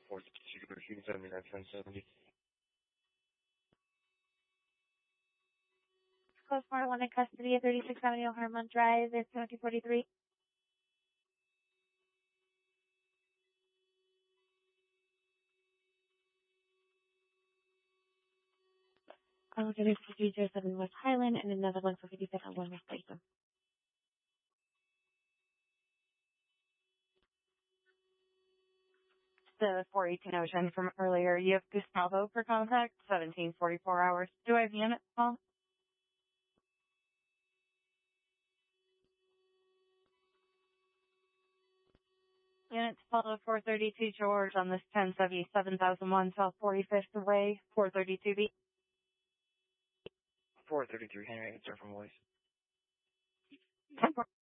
462 Shooting 791070. Close 401 in custody at 36 Avenue Harmon Drive. It's 2043. I'll give you 307 West Highland and another one for 57 West Station. The 418 Ocean from earlier. You have Gustavo for contact, 1744 hours. Do I have unit call? Units follow 432 George on this 1070 7001 South 45th Way, 432B. 433 Henry, answer from voice.